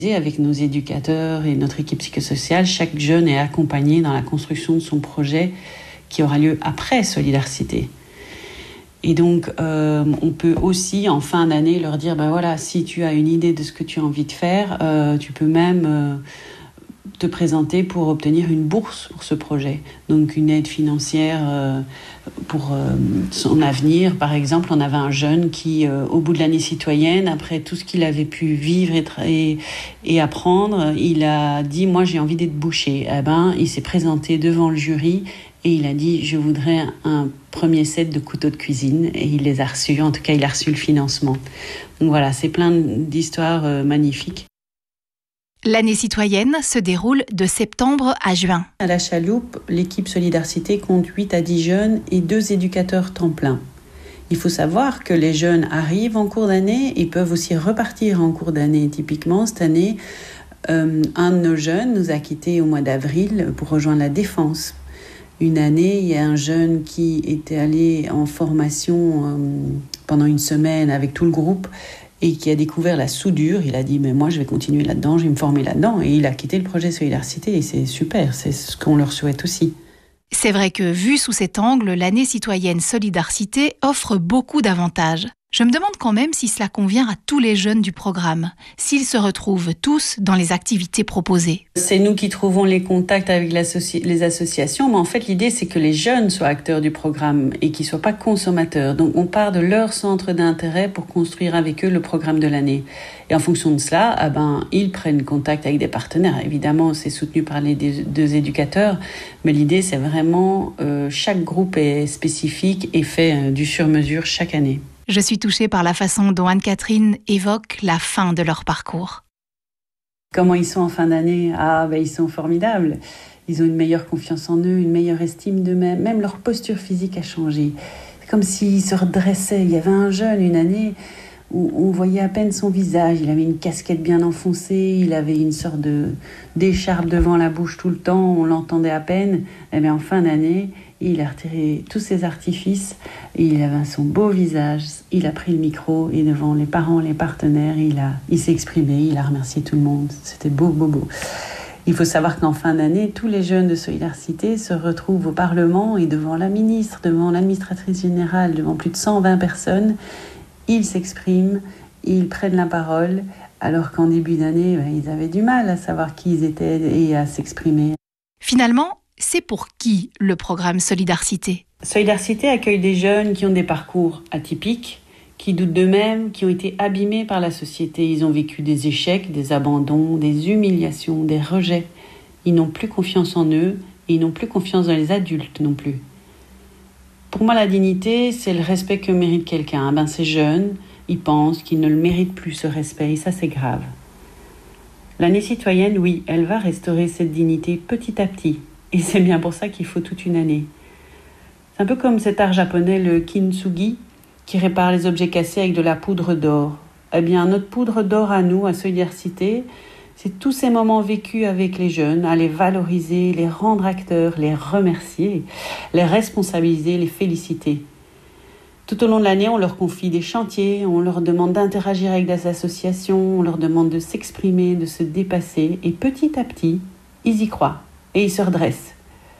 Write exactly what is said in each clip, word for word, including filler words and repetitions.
Avec nos éducateurs et notre équipe psychosociale, chaque jeune est accompagné dans la construction de son projet qui aura lieu après Solidarcité. Et donc, euh, on peut aussi, en fin d'année, leur dire, ben voilà, si tu as une idée de ce que tu as envie de faire, euh, tu peux même euh, te présenter pour obtenir une bourse pour ce projet. Donc, une aide financière euh, pour euh, son avenir. Par exemple, on avait un jeune qui, euh, au bout de l'année citoyenne, après tout ce qu'il avait pu vivre et, tra- et, et apprendre, il a dit, moi, j'ai envie d'être boucher. Eh ben, il s'est présenté devant le jury et il a dit, je voudrais un, un premier set de couteaux de cuisine. Et il les a reçus. En tout cas, il a reçu le financement. Donc voilà, c'est plein d'histoires euh, magnifiques. L'année citoyenne se déroule de septembre à juin. À la Chaloupe, l'équipe Solidarité compte huit à dix jeunes et deux éducateurs temps plein. Il faut savoir que les jeunes arrivent en cours d'année et peuvent aussi repartir en cours d'année. Typiquement, cette année, euh, un de nos jeunes nous a quittés au mois d'avril pour rejoindre la Défense. Une année, il y a un jeune qui était allé en formation euh, pendant une semaine avec tout le groupe et qui a découvert la soudure. Il a dit, mais moi, je vais continuer là-dedans, je vais me former là-dedans. Et il a quitté le projet Solidarité et c'est super, c'est ce qu'on leur souhaite aussi. C'est vrai que, vu sous cet angle, l'année citoyenne Solidarité offre beaucoup d'avantages. Je me demande quand même si cela convient à tous les jeunes du programme, s'ils se retrouvent tous dans les activités proposées. C'est nous qui trouvons les contacts avec les associations, mais en fait l'idée c'est que les jeunes soient acteurs du programme et qu'ils ne soient pas consommateurs. Donc on part de leur centre d'intérêt pour construire avec eux le programme de l'année. Et en fonction de cela, ah ben, ils prennent contact avec des partenaires. Évidemment, c'est soutenu par les deux éducateurs, mais l'idée c'est vraiment euh, chaque groupe est spécifique et fait euh, du sur-mesure chaque année. Je suis touchée par la façon dont Anne-Catherine évoque la fin de leur parcours. Comment ils sont en fin d'année ? Ah, ben ils sont formidables. Ils ont une meilleure confiance en eux, une meilleure estime d'eux-mêmes. Même leur posture physique a changé. C'est comme s'ils se redressaient. Il y avait un jeune, une année, où on voyait à peine son visage. Il avait une casquette bien enfoncée, il avait une sorte de, d'écharpe devant la bouche tout le temps, on l'entendait à peine. Et bien en fin d'année, il a retiré tous ses artifices, et il avait son beau visage, il a pris le micro et devant les parents, les partenaires, il, a, il s'est exprimé, il a remercié tout le monde. C'était beau, beau, beau. Il faut savoir qu'en fin d'année, tous les jeunes de Solidarité se retrouvent au Parlement et devant la ministre, devant l'administratrice générale, devant plus de cent vingt personnes. Ils s'expriment, ils prennent la parole, alors qu'en début d'année, ben, ils avaient du mal à savoir qui ils étaient et à s'exprimer. Finalement, c'est pour qui le programme Solidarité ? Solidarité accueille des jeunes qui ont des parcours atypiques, qui doutent d'eux-mêmes, qui ont été abîmés par la société. Ils ont vécu des échecs, des abandons, des humiliations, des rejets. Ils n'ont plus confiance en eux et ils n'ont plus confiance dans les adultes non plus. Pour moi, la dignité, c'est le respect que mérite quelqu'un. Ben, ces jeunes, ils pensent qu'ils ne le méritent plus, ce respect, et ça, c'est grave. L'année citoyenne, oui, elle va restaurer cette dignité petit à petit. Et c'est bien pour ça qu'il faut toute une année. C'est un peu comme cet art japonais, le kintsugi, qui répare les objets cassés avec de la poudre d'or. Eh bien, notre poudre d'or à nous, à Solidarité, c'est tous ces moments vécus avec les jeunes, à les valoriser, les rendre acteurs, les remercier, les responsabiliser, les féliciter. Tout au long de l'année, on leur confie des chantiers, on leur demande d'interagir avec des associations, on leur demande de s'exprimer, de se dépasser. Et petit à petit, ils y croient et ils se redressent.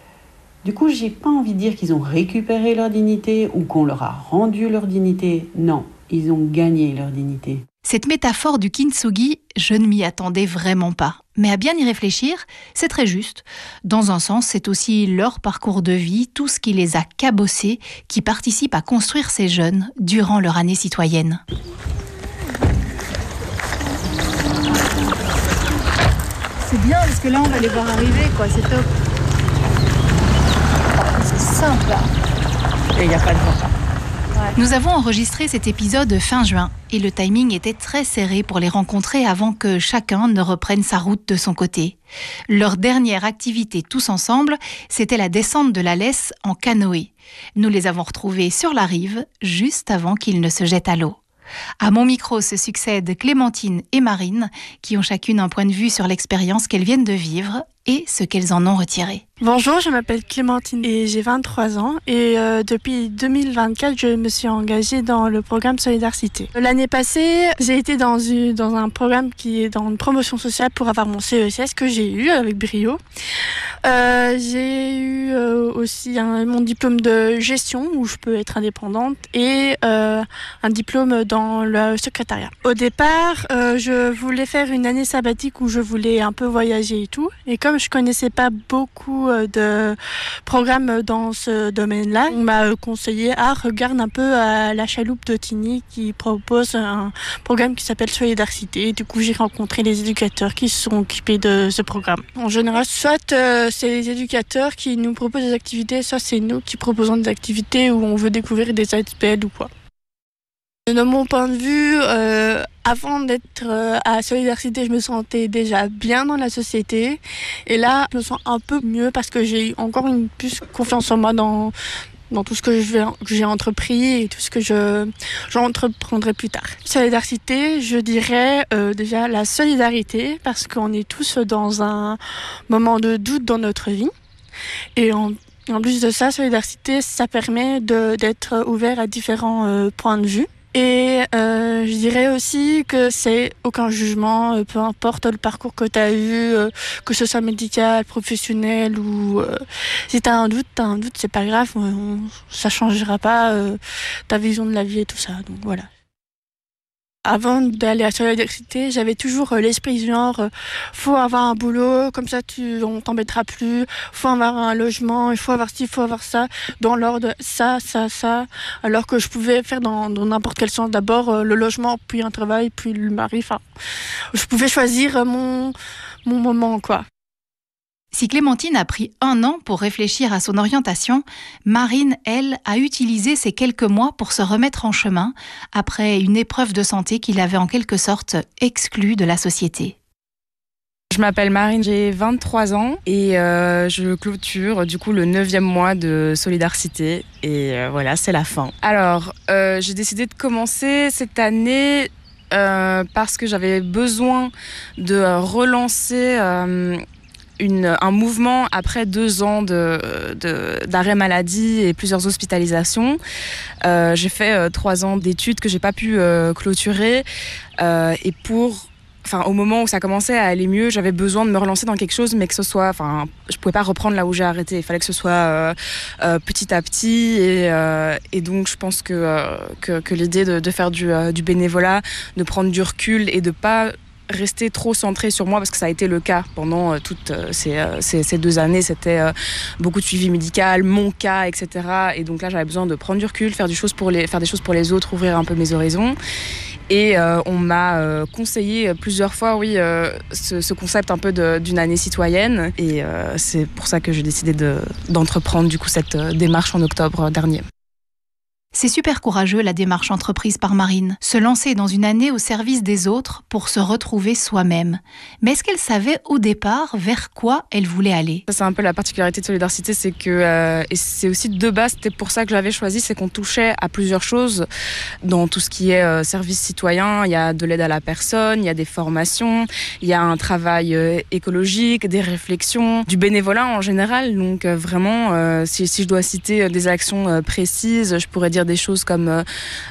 Du coup, j'ai pas envie de dire qu'ils ont récupéré leur dignité ou qu'on leur a rendu leur dignité. Non, ils ont gagné leur dignité. Cette métaphore du kintsugi, je ne m'y attendais vraiment pas. Mais à bien y réfléchir, c'est très juste. Dans un sens, c'est aussi leur parcours de vie, tout ce qui les a cabossés, qui participe à construire ces jeunes durant leur année citoyenne. C'est bien parce que là, on va les voir arriver, quoi. C'est top. C'est simple, là. Et il n'y a pas de vent. Nous avons enregistré cet épisode fin juin et le timing était très serré pour les rencontrer avant que chacun ne reprenne sa route de son côté. Leur dernière activité tous ensemble, c'était la descente de la Lesse en canoë. Nous les avons retrouvés sur la rive juste avant qu'ils ne se jettent à l'eau. À mon micro se succèdent Clémentine et Marine qui ont chacune un point de vue sur l'expérience qu'elles viennent de vivre et ce qu'elles en ont retiré. Bonjour, je m'appelle Clémentine et j'ai vingt-trois ans et euh, depuis deux mille vingt-quatre, je me suis engagée dans le programme Solidarité. L'année passée, j'ai été dans, une, dans un programme qui est dans une promotion sociale pour avoir mon C E S S que j'ai eu avec brio. Euh, j'ai eu euh, aussi un, mon diplôme de gestion où je peux être indépendante et euh, un diplôme dans le secrétariat. Au départ, euh, je voulais faire une année sabbatique où je voulais un peu voyager et tout. Et comme je connaissais pas beaucoup de programmes dans ce domaine-là, on m'a conseillé à regarder un peu à la chaloupe de Tigny qui propose un programme qui s'appelle Solidarité. Du coup, j'ai rencontré les éducateurs qui se sont occupés de ce programme. En général, soit euh, c'est les éducateurs qui nous proposent des activités, soit c'est nous qui proposons des activités où on veut découvrir des A S P L ou quoi. De mon point de vue, euh, avant d'être euh, à Solidarité, je me sentais déjà bien dans la société. Et là, je me sens un peu mieux parce que j'ai encore une plus confiance en moi dans, dans tout ce que, je vais, que j'ai entrepris et tout ce que je, j'entreprendrai plus tard. Solidarité, je dirais euh, déjà la solidarité parce qu'on est tous dans un moment de doute dans notre vie. Et en En plus de ça, Solidarité, ça permet de, d'être ouvert à différents euh, points de vue. Et euh, je dirais aussi que c'est aucun jugement, euh, peu importe le parcours que tu as eu, euh, que ce soit médical, professionnel ou euh, si tu as un doute, tu as un doute, c'est pas grave, on, ça changera pas euh, ta vision de la vie et tout ça. Donc voilà. Avant d'aller à Solidarité, j'avais toujours l'esprit du genre euh, faut avoir un boulot, comme ça tu, on t'embêtera plus, faut avoir un logement, il faut avoir ci, il faut avoir ça, dans l'ordre, ça, ça, ça, alors que je pouvais faire dans, dans n'importe quel sens, d'abord euh, le logement, puis un travail, puis le mari, enfin, je pouvais choisir mon, mon moment, quoi. Si Clémentine a pris un an pour réfléchir à son orientation, Marine, elle, a utilisé ces quelques mois pour se remettre en chemin après une épreuve de santé qui l'avait en quelque sorte exclue de la société. Je m'appelle Marine, j'ai vingt-trois ans et euh, je clôture du coup le neuvième mois de Solidarité et euh, voilà, c'est la fin. Alors, euh, j'ai décidé de commencer cette année euh, parce que j'avais besoin de relancer euh, Une, un mouvement après deux ans de, de, d'arrêt maladie et plusieurs hospitalisations. Euh, j'ai fait euh, trois ans d'études que j'ai pas pu euh, clôturer euh, et pour, enfin, au moment où ça commençait à aller mieux, j'avais besoin de me relancer dans quelque chose, mais que ce soit, enfin, je pouvais pas reprendre là où j'ai arrêté. Il fallait que ce soit euh, euh, petit à petit et, euh, et donc je pense que, euh, que, que l'idée de, de faire du, euh, du bénévolat, de prendre du recul et de pas rester trop centré sur moi parce que ça a été le cas pendant euh, toutes euh, ces, euh, ces, ces deux années. C'était euh, beaucoup de suivi médical, mon cas, et cetera. Et donc là, j'avais besoin de prendre du recul, faire, du chose pour les, faire des choses pour les autres, ouvrir un peu mes horizons. Et euh, on m'a euh, conseillé plusieurs fois, oui, euh, ce, ce concept un peu de, d'une année citoyenne. Et euh, c'est pour ça que j'ai décidé de, d'entreprendre du coup cette euh, démarche en octobre dernier. C'est super courageux la démarche entreprise par Marine, se lancer dans une année au service des autres pour se retrouver soi-même. Mais est-ce qu'elle savait au départ vers quoi elle voulait aller ? Ça, c'est un peu la particularité de Solidarité, c'est que, euh, et c'est aussi de base, c'était pour ça que je l'avais choisi, c'est qu'on touchait à plusieurs choses dans tout ce qui est euh, service citoyen. Il y a de l'aide à la personne, il y a des formations, il y a un travail euh, écologique, des réflexions, du bénévolat en général. Donc euh, vraiment, euh, si, si je dois citer des actions euh, précises, je pourrais dire des choses comme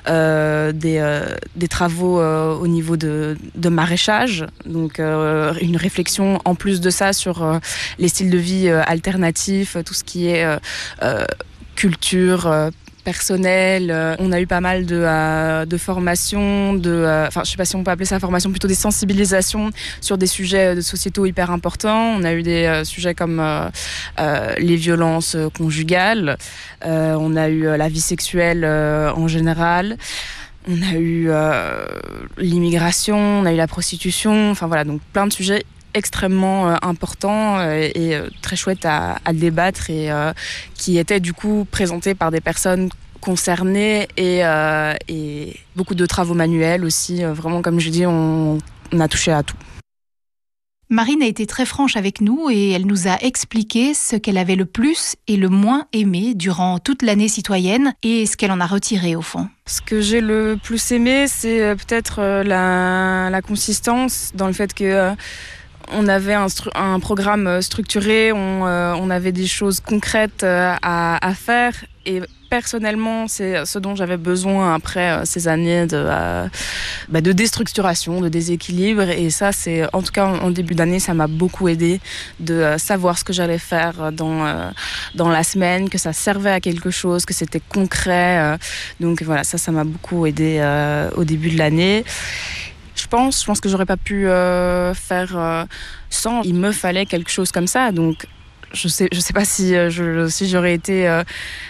euh, des, euh, des travaux euh, au niveau de, de maraîchage, donc euh, une réflexion en plus de ça sur euh, les styles de vie euh, alternatifs, tout ce qui est euh, euh, culture euh, personnelle. Euh, on a eu pas mal de, euh, de formations, de, euh, enfin je sais pas si on peut appeler ça formation, plutôt des sensibilisations sur des sujets de sociétaux hyper importants. On a eu des euh, sujets comme euh, euh, les violences conjugales, euh, on a eu euh, la vie sexuelle euh, en général. On a eu euh, l'immigration, on a eu la prostitution, enfin voilà, donc plein de sujets extrêmement euh, important euh, et euh, très chouette à, à débattre et euh, qui était du coup présenté par des personnes concernées et, euh, et beaucoup de travaux manuels aussi. Euh, vraiment, comme je dis, on, on a touché à tout. Marine a été très franche avec nous et elle nous a expliqué ce qu'elle avait le plus et le moins aimé durant toute l'année citoyenne et ce qu'elle en a retiré au fond. Ce que j'ai le plus aimé, c'est peut-être la, la consistance dans le fait que euh, on avait un, stru- un programme structuré, on, euh, on avait des choses concrètes euh, à, à faire. Et personnellement, c'est ce dont j'avais besoin après euh, ces années de, euh, bah, de déstructuration, de déséquilibre. Et ça, c'est, en tout cas, en, en début d'année, ça m'a beaucoup aidé de euh, savoir ce que j'allais faire dans, euh, dans la semaine, que ça servait à quelque chose, que c'était concret. Euh, donc voilà, ça, ça m'a beaucoup aidé euh, au début de l'année. Je pense, je pense que j'aurais pas pu euh, faire euh, sans. Il me fallait quelque chose comme ça. Donc, je sais, je sais pas si, euh, je, si j'aurais été euh,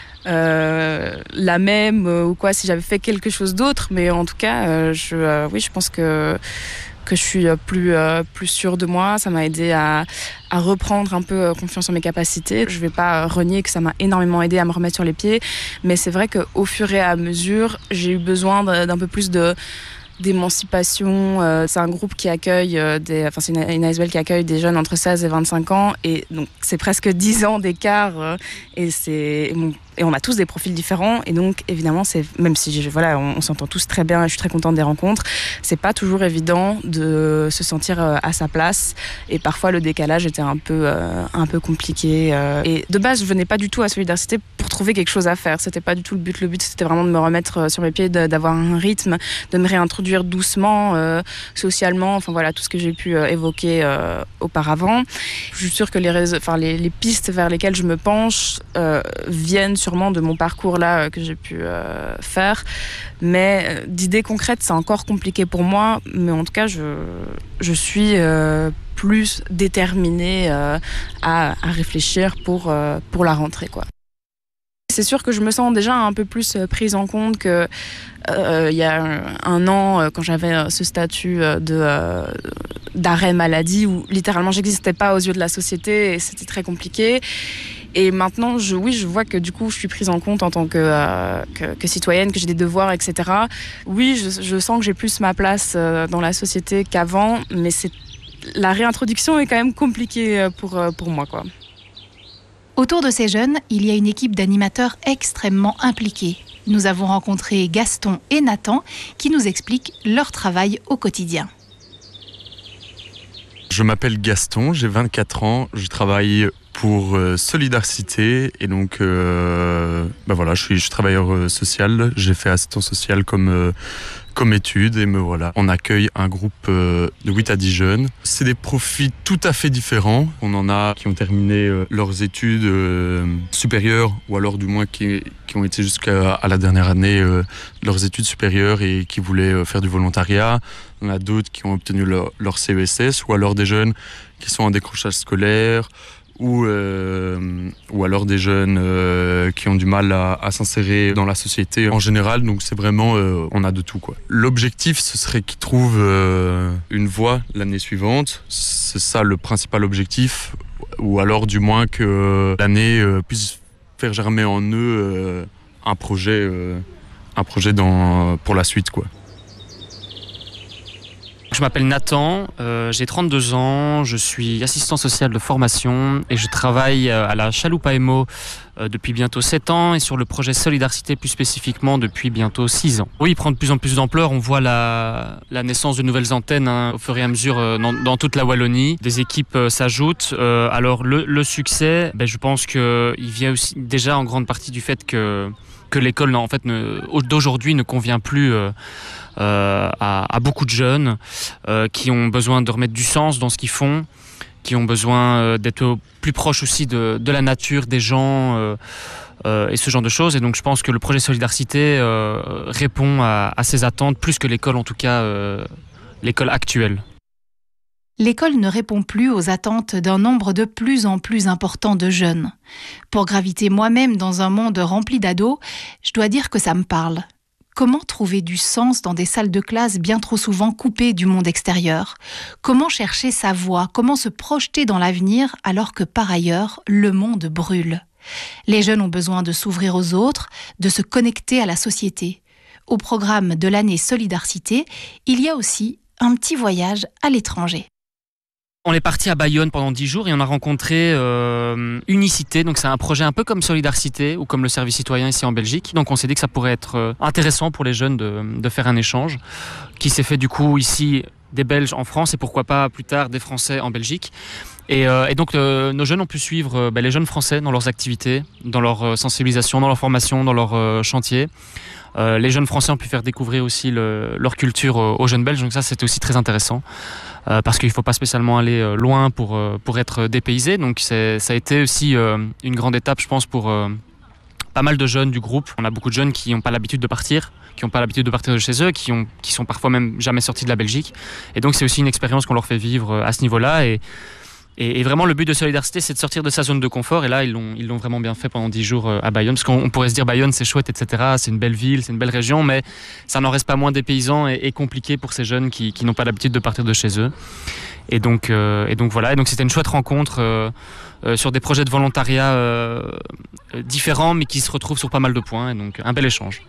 euh, la même euh, ou quoi, si j'avais fait quelque chose d'autre. Mais en tout cas, euh, je, euh, oui, je pense que que je suis plus euh, plus sûre de moi. Ça m'a aidé à à reprendre un peu confiance en mes capacités. Je vais pas renier que ça m'a énormément aidé à me remettre sur les pieds. Mais c'est vrai qu'au fur et à mesure, j'ai eu besoin d'un peu plus de d'émancipation. Euh, c'est un groupe qui accueille euh, des, enfin c'est une, une A S B L qui accueille des jeunes entre seize et vingt-cinq ans et donc c'est presque dix ans d'écart euh, et c'est bon, et on a tous des profils différents et donc évidemment c'est même si je, voilà on, on s'entend tous très bien et je suis très contente des rencontres, c'est pas toujours évident de se sentir euh, à sa place et parfois le décalage était un peu euh, un peu compliqué euh, et de base je venais pas du tout à Solidarité pour trouver quelque chose à faire, c'était pas du tout le but, le but c'était vraiment de me remettre sur mes pieds, de, d'avoir un rythme, de me réintroduire doucement, euh, socialement, enfin voilà, tout ce que j'ai pu euh, évoquer euh, auparavant. Je suis sûre que les, réseaux, enfin, les, les pistes vers lesquelles je me penche euh, viennent sûrement de mon parcours là euh, que j'ai pu euh, faire, mais euh, d'idées concrètes, c'est encore compliqué pour moi, mais en tout cas, je, je suis euh, plus déterminée euh, à, à réfléchir pour, euh, pour la rentrée, quoi. C'est sûr que je me sens déjà un peu plus prise en compte que euh, il y a un an, quand j'avais ce statut de, euh, d'arrêt maladie, où littéralement j'existais pas aux yeux de la société et c'était très compliqué. Et maintenant, je, oui, je vois que du coup, je suis prise en compte en tant que, euh, que, que citoyenne, que j'ai des devoirs, et cetera. Oui, je, je sens que j'ai plus ma place dans la société qu'avant, mais c'est, la réintroduction est quand même compliquée pour, pour moi, quoi. Autour de ces jeunes, il y a une équipe d'animateurs extrêmement impliqués. Nous avons rencontré Gaston et Nathan qui nous expliquent leur travail au quotidien. Je m'appelle Gaston, j'ai vingt-quatre ans, je travaille pour euh, Solidarité et donc euh, ben voilà, je suis, je suis travailleur euh, social, j'ai fait assistant social comme, euh, comme étude et me voilà. On accueille un groupe euh, de huit à dix jeunes. C'est des profils tout à fait différents. On en a qui ont terminé euh, leurs études euh, supérieures ou alors du moins qui, qui ont été jusqu'à à la dernière année euh, de leurs études supérieures et qui voulaient euh, faire du volontariat. On a d'autres qui ont obtenu leur, leur C E S S ou alors des jeunes qui sont en décrochage scolaire ou, euh, ou alors des jeunes euh, qui ont du mal à, à s'insérer dans la société en général. Donc c'est vraiment, euh, on a de tout, quoi. L'objectif, ce serait qu'ils trouvent euh, une voie l'année suivante. C'est ça le principal objectif. Ou alors du moins que l'année euh, puisse faire germer en eux euh, un projet, euh, un projet dans, pour la suite, quoi. Je m'appelle Nathan, euh, j'ai trente-deux ans, je suis assistant social de formation et je travaille à la Chaloupe A M O euh, depuis bientôt sept ans et sur le projet Solidarité plus spécifiquement depuis bientôt six ans. Oui, il prend de plus en plus d'ampleur, on voit la, la naissance de nouvelles antennes hein, au fur et à mesure euh, dans, dans toute la Wallonie. Des équipes euh, s'ajoutent, euh, alors le, le succès, ben, je pense qu'il vient aussi déjà en grande partie du fait que, que l'école en fait, ne, d'aujourd'hui ne convient plus euh, Euh, à, à beaucoup de jeunes euh, qui ont besoin de remettre du sens dans ce qu'ils font, qui ont besoin euh, d'être plus proches aussi de, de la nature, des gens euh, euh, et ce genre de choses. Et donc je pense que le projet Solidarité euh, répond à, à ces attentes, plus que l'école en tout cas, euh, l'école actuelle. L'école ne répond plus aux attentes d'un nombre de plus en plus important de jeunes. Pour graviter moi-même dans un monde rempli d'ados, je dois dire que ça me parle. Comment trouver du sens dans des salles de classe bien trop souvent coupées du monde extérieur ? Comment chercher sa voie ? Comment se projeter dans l'avenir alors que par ailleurs, le monde brûle ? Les jeunes ont besoin de s'ouvrir aux autres, de se connecter à la société. Au programme de l'année Solidarité, il y a aussi un petit voyage à l'étranger. On est parti à Bayonne pendant dix jours et on a rencontré euh, Unicité, donc c'est un projet un peu comme Solidarité ou comme le service citoyen ici en Belgique. Donc on s'est dit que ça pourrait être euh, intéressant pour les jeunes de, de faire un échange qui s'est fait du coup ici des Belges en France et pourquoi pas plus tard des Français en Belgique. Et, euh, et donc euh, nos jeunes ont pu suivre euh, bah, les jeunes Français dans leurs activités, dans leur euh, sensibilisation, dans leur formation, dans leur euh, chantier. Euh, les jeunes Français ont pu faire découvrir aussi le, leur culture aux, aux jeunes Belges, donc ça c'était aussi très intéressant euh, parce qu'il ne faut pas spécialement aller euh, loin pour, euh, pour être dépaysé. Donc c'est, ça a été aussi euh, une grande étape, je pense, pour euh, pas mal de jeunes du groupe. On a beaucoup de jeunes qui n'ont pas l'habitude de partir, qui n'ont pas l'habitude de partir de chez eux, qui, ont, qui sont parfois même jamais sortis de la Belgique. Et donc c'est aussi une expérience qu'on leur fait vivre à ce niveau-là. Et, et, et vraiment le but de Solidarcité, c'est de sortir de sa zone de confort. Et là, ils l'ont, ils l'ont vraiment bien fait pendant dix jours à Bayonne. Parce qu'on pourrait se dire Bayonne, c'est chouette, et cetera. C'est une belle ville, c'est une belle région, mais ça n'en reste pas moins dépaysant et, et compliqué pour ces jeunes qui, qui n'ont pas l'habitude de partir de chez eux. Et donc, euh, et donc voilà. Et donc c'était une chouette rencontre euh, euh, sur des projets de volontariat euh, différents, mais qui se retrouvent sur pas mal de points. Et donc un bel échange.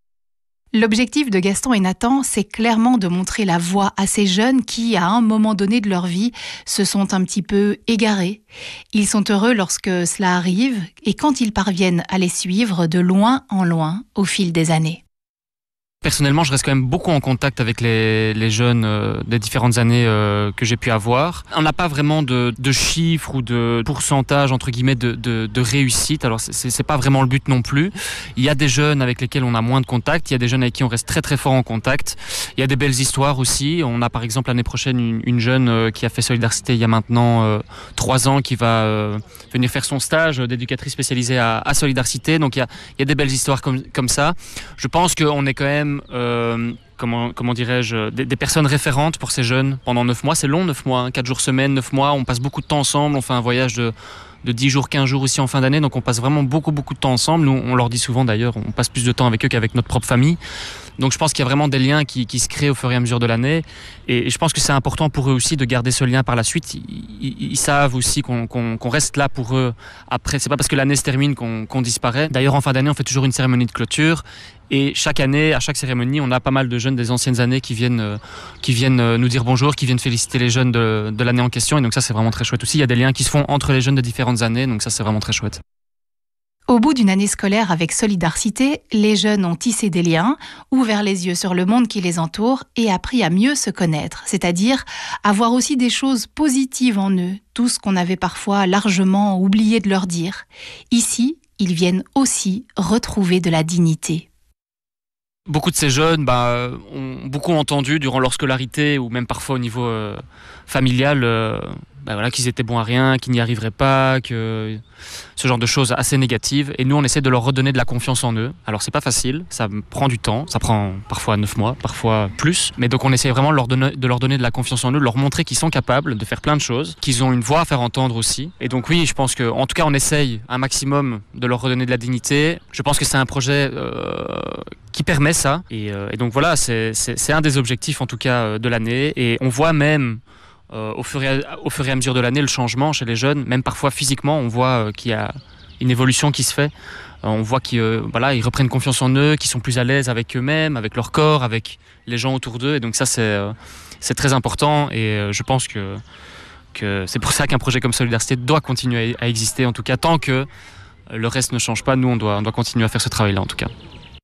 L'objectif de Gaston et Nathan, c'est clairement de montrer la voie à ces jeunes qui, à un moment donné de leur vie, se sont un petit peu égarés. Ils sont heureux lorsque cela arrive et quand ils parviennent à les suivre de loin en loin au fil des années. Personnellement, je reste quand même beaucoup en contact avec les, les jeunes euh, des différentes années euh, que j'ai pu avoir. On n'a pas vraiment de, de chiffres ou de pourcentage entre guillemets de, de, de réussite. Alors c'est, c'est pas vraiment le but non plus. Il y a des jeunes avec lesquels on a moins de contact. Il y a des jeunes avec qui on reste très très fort en contact. Il y a des belles histoires aussi. On a par exemple l'année prochaine une, une jeune euh, qui a fait Solidarité il y a maintenant euh, trois ans, qui va euh, venir faire son stage d'éducatrice spécialisée à, à Solidarité. Donc il y a, il y a des belles histoires comme, comme ça. Je pense qu'on est quand même Euh, comment, comment dirais-je, des, des personnes référentes pour ces jeunes pendant neuf mois. C'est long, neuf mois, hein, quatre jours semaine, neuf mois. On passe beaucoup de temps ensemble. On fait un voyage de, de dix jours, quinze jours aussi en fin d'année. Donc on passe vraiment beaucoup, beaucoup de temps ensemble. Nous, on leur dit souvent d'ailleurs, on passe plus de temps avec eux qu'avec notre propre famille. Donc je pense qu'il y a vraiment des liens qui, qui se créent au fur et à mesure de l'année. Et, et je pense que c'est important pour eux aussi de garder ce lien par la suite. Ils, ils, ils savent aussi qu'on, qu'on, qu'on reste là pour eux après. C'est pas parce que l'année se termine qu'on, qu'on disparaît. D'ailleurs, en fin d'année, on fait toujours une cérémonie de clôture. Et chaque année, à chaque cérémonie, on a pas mal de jeunes des anciennes années qui viennent, euh, qui viennent euh, nous dire bonjour, qui viennent féliciter les jeunes de, de l'année en question. Et donc ça, c'est vraiment très chouette aussi. Il y a des liens qui se font entre les jeunes de différentes années. Donc ça, c'est vraiment très chouette. Au bout d'une année scolaire avec Solidarité, les jeunes ont tissé des liens, ouvert les yeux sur le monde qui les entoure et appris à mieux se connaître, c'est-à-dire à voir aussi des choses positives en eux, tout ce qu'on avait parfois largement oublié de leur dire. Ici, ils viennent aussi retrouver de la dignité. Beaucoup de ces jeunes bah, ont beaucoup entendu durant leur scolarité ou même parfois au niveau euh, familial euh, bah, voilà, qu'ils étaient bons à rien, qu'ils n'y arriveraient pas, que ce genre de choses assez négatives. Et nous, on essaie de leur redonner de la confiance en eux. Alors, c'est pas facile, ça prend du temps, ça prend parfois neuf mois, parfois plus. Mais donc, on essaie vraiment de leur, donner, de leur donner de la confiance en eux, de leur montrer qu'ils sont capables de faire plein de choses, qu'ils ont une voix à faire entendre aussi. Et donc, oui, je pense qu'en tout cas, on essaye un maximum de leur redonner de la dignité. Je pense que c'est un projet euh, qui permet ça. Et, euh, et donc, voilà, c'est, c'est, c'est un des objectifs, en tout cas, de l'année. Et on voit même... Euh, au, fur et à, au fur et à mesure de l'année, le changement chez les jeunes, même parfois physiquement, on voit euh, qu'il y a une évolution qui se fait. Euh, on voit qu'ils euh, voilà, ils reprennent confiance en eux, qu'ils sont plus à l'aise avec eux-mêmes, avec leur corps, avec les gens autour d'eux. Et donc ça, c'est, euh, c'est très important. Et euh, je pense que, que c'est pour ça qu'un projet comme Solidarité doit continuer à, à exister, en tout cas, tant que le reste ne change pas. Nous, on doit, on doit continuer à faire ce travail-là, en tout cas.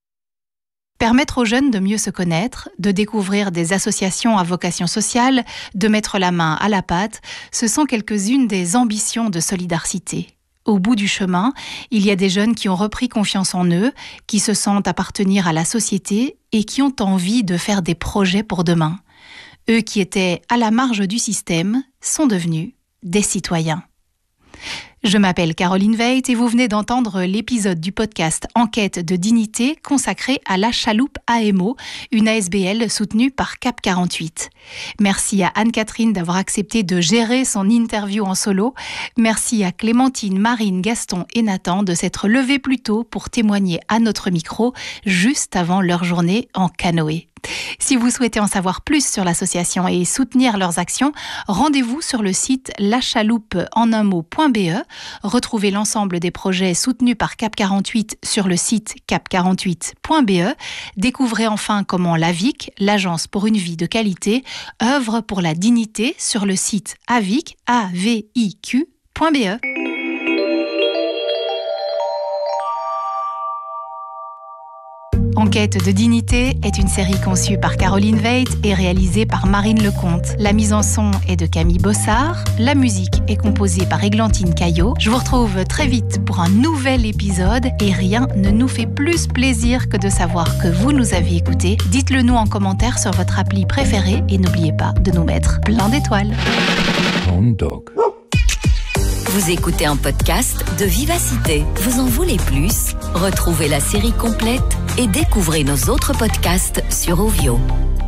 Permettre aux jeunes de mieux se connaître, de découvrir des associations à vocation sociale, de mettre la main à la pâte, ce sont quelques-unes des ambitions de Solidarité. Au bout du chemin, il y a des jeunes qui ont repris confiance en eux, qui se sentent appartenir à la société et qui ont envie de faire des projets pour demain. Eux qui étaient à la marge du système sont devenus des citoyens. Je m'appelle Caroline Veit et vous venez d'entendre l'épisode du podcast Enquête de dignité consacré à la chaloupe A M O, une A S B L soutenue par Cap quarante-huit. Merci à Anne-Catherine d'avoir accepté de gérer son interview en solo. Merci à Clémentine, Marine, Gaston et Nathan de s'être levés plus tôt pour témoigner à notre micro juste avant leur journée en canoë. Si vous souhaitez en savoir plus sur l'association et soutenir leurs actions, rendez-vous sur le site la chaloupe en un mot point b e. Retrouvez l'ensemble des projets soutenus par Cap quarante-huit sur le site cap quarante-huit point b e. Découvrez enfin comment l'A V I C, l'Agence pour une vie de qualité, œuvre pour la dignité sur le site avic point b e. En quête de dignité est une série conçue par Caroline Veit et réalisée par Marine Lecomte. La mise en son est de Camille Bossard. La musique est composée par Églantine Caillot. Je vous retrouve très vite pour un nouvel épisode et rien ne nous fait plus plaisir que de savoir que vous nous avez écoutés. Dites-le nous en commentaire sur votre appli préférée et n'oubliez pas de nous mettre plein d'étoiles. Vous écoutez un podcast de Vivacité. Vous en voulez plus? Retrouvez la série complète et découvrez nos autres podcasts sur Ovio.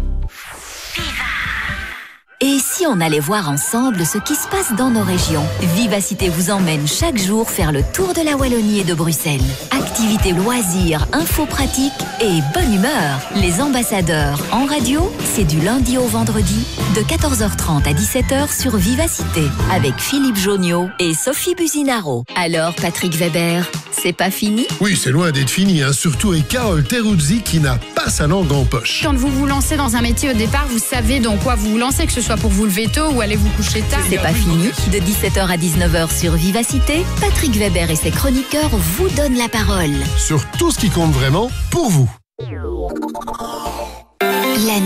Et si on allait voir ensemble ce qui se passe dans nos régions? Vivacité vous emmène chaque jour faire le tour de la Wallonie et de Bruxelles. Activités, loisirs, infos pratiques et bonne humeur. Les ambassadeurs en radio, c'est du lundi au vendredi de quatorze heures trente à dix-sept heures sur Vivacité avec Philippe Joniot et Sophie Buzinaro. Alors Patrick Weber, c'est pas fini? Oui, c'est loin d'être fini, hein, surtout avec Carole Teruzzi qui n'a pas sa langue en poche. Quand vous vous lancez dans un métier au départ, vous savez dans quoi vous vous lancez, que ce soit pour vous lever tôt ou aller vous coucher tard. C'est pas fini. De dix-sept heures à dix-neuf heures sur Vivacité, Patrick Weber et ses chroniqueurs vous donnent la parole. Sur tout ce qui compte vraiment pour vous. La